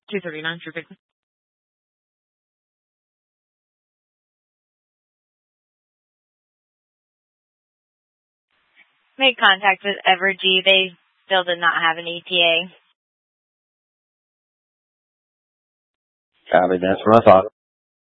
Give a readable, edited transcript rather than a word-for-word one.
239, true victim. Made contact with Evergy. They still did not have an ETA. Copy, that's what I thought.